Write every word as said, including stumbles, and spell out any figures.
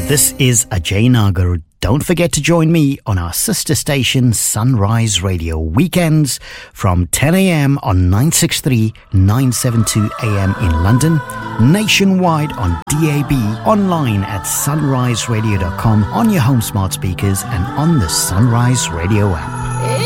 This is Ajay Nagar. Don't forget to join me on our sister station Sunrise Radio weekends from ten a.m. on nine sixty-three, nine seventy-two A M in London, nationwide on D A B, online at sunrise radio dot com, on your home smart speakers and on the Sunrise Radio app.